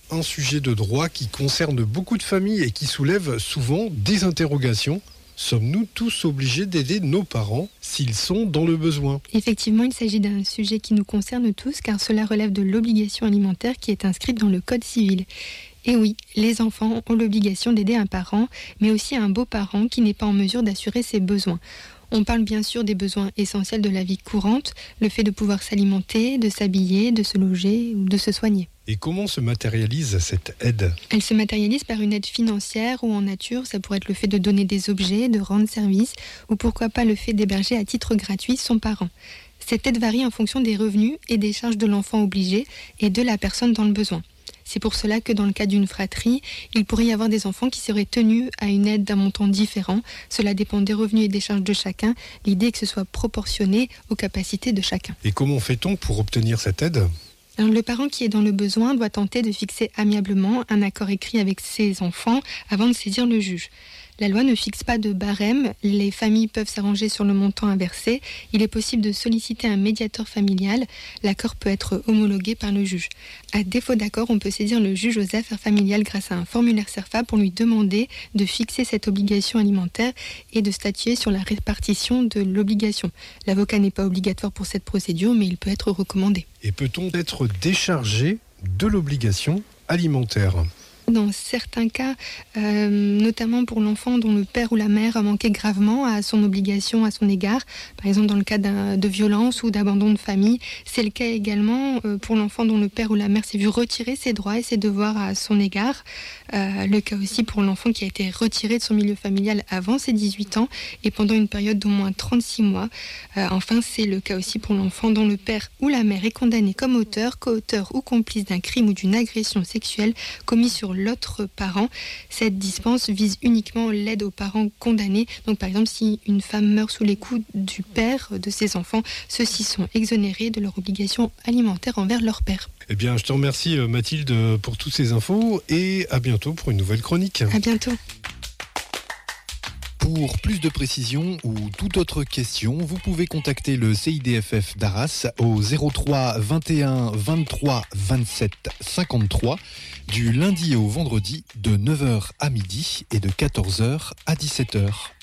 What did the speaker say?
Un sujet de droit qui concerne beaucoup de familles et qui soulève souvent des interrogations. Sommes-nous tous obligés d'aider nos parents s'ils sont dans le besoin ? Effectivement, il s'agit d'un sujet qui nous concerne tous car cela relève de l'obligation alimentaire qui est inscrite dans le Code civil. Et oui, les enfants ont l'obligation d'aider un parent, mais aussi un beau-parent qui n'est pas en mesure d'assurer ses besoins. On parle bien sûr des besoins essentiels de la vie courante, le fait de pouvoir s'alimenter, de s'habiller, de se loger ou de se soigner. Et comment se matérialise cette aide ? Elle se matérialise par une aide financière ou en nature. Ça pourrait être le fait de donner des objets, de rendre service ou pourquoi pas le fait d'héberger à titre gratuit son parent. Cette aide varie en fonction des revenus et des charges de l'enfant obligé et de la personne dans le besoin. C'est pour cela que dans le cas d'une fratrie, il pourrait y avoir des enfants qui seraient tenus à une aide d'un montant différent. Cela dépend des revenus et des charges de chacun. L'idée est que ce soit proportionné aux capacités de chacun. Et comment fait-on pour obtenir cette aide ? Alors, le parent qui est dans le besoin doit tenter de fixer amiablement un accord écrit avec ses enfants avant de saisir le juge. La loi ne fixe pas de barème, les familles peuvent s'arranger sur le montant à verser. Il est possible de solliciter un médiateur familial, l'accord peut être homologué par le juge. À défaut d'accord, on peut saisir le juge aux affaires familiales grâce à un formulaire CERFA pour lui demander de fixer cette obligation alimentaire et de statuer sur la répartition de l'obligation. L'avocat n'est pas obligatoire pour cette procédure, mais il peut être recommandé. Et peut-on être déchargé de l'obligation alimentaire ? Dans certains cas, notamment pour l'enfant dont le père ou la mère a manqué gravement à son obligation à son égard, par exemple dans le cas de violence ou d'abandon de famille, c'est le cas également pour l'enfant dont le père ou la mère s'est vu retirer ses droits et ses devoirs à son égard, le cas aussi pour l'enfant qui a été retiré de son milieu familial avant ses 18 ans et pendant une période d'au moins 36 mois. Enfin, c'est le cas aussi pour l'enfant dont le père ou la mère est condamné comme auteur, coauteur ou complice d'un crime ou d'une agression sexuelle commis sur l'autre parent. Cette dispense vise uniquement l'aide aux parents condamnés. Donc par exemple, si une femme meurt sous les coups du père de ses enfants, ceux-ci sont exonérés de leur obligation alimentaire envers leur père. Eh bien, je te remercie Mathilde pour toutes ces infos et à bientôt pour une nouvelle chronique. À bientôt. Pour plus de précisions ou toute autre question, vous pouvez contacter le CIDFF d'Arras au 03 21 23 27 53 du lundi au vendredi de 9h à midi et de 14h à 17h.